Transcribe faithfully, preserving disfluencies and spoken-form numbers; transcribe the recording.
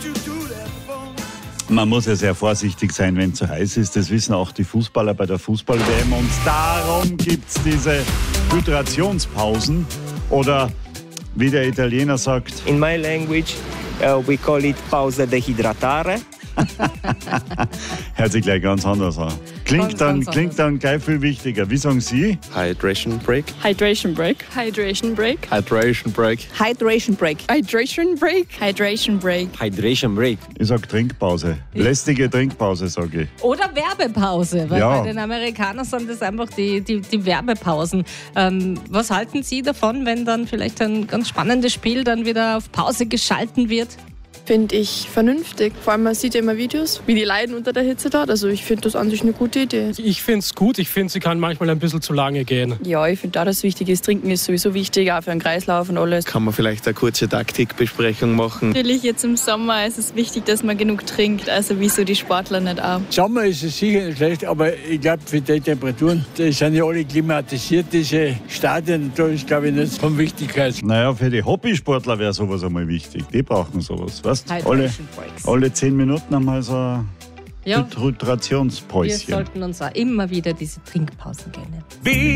Man muss ja sehr vorsichtig sein, wenn es zu heiß ist. Das wissen auch die Fußballer bei der Fußball-W M. Und darum gibt es diese Hydrationspausen. Oder wie der Italiener sagt: In my language, uh, we call it pausa de hidratare. Hört sich gleich ganz anders an. Klingt, Ganz, dann, ganz klingt dann gleich viel wichtiger. Wie sagen Sie? Hydration break. Hydration break. Hydration break. Hydration break. Hydration break. Hydration break. Hydration break. Hydration break. Ich sag Trinkpause. Lästige Trinkpause, sage ich. Oder Werbepause, weil Ja. bei den Amerikanern sind das einfach die, die, die Werbepausen. Ähm, was halten Sie davon, wenn dann vielleicht ein ganz spannendes Spiel dann wieder auf Pause geschalten wird? Finde ich vernünftig. Vor allem, man sieht ja immer Videos, wie die leiden unter der Hitze dort. Also ich finde das an sich eine gute Idee. Ich finde es gut. Ich finde, sie kann manchmal ein bisschen zu lange gehen. Ja, ich finde auch, dass wichtig ist. Trinken ist sowieso wichtig, auch für den Kreislauf und alles. Kann man vielleicht eine kurze Taktikbesprechung machen? Natürlich jetzt im Sommer ist es wichtig, dass man genug trinkt. Also wieso die Sportler nicht auch? Sommer ist es sicher nicht schlecht, aber ich glaube, für die Temperaturen, die sind ja alle klimatisiert, diese Stadien, da ist, glaube ich, nicht von Wichtigkeit. Naja, für die Hobbysportler wäre sowas einmal wichtig. Die brauchen sowas. Weißt? Alle, Hydration Breaks. alle zehn Minuten einmal so ein Ja. Wir Hydrationspäuschen. sollten uns auch immer wieder diese Trinkpausen gönnen.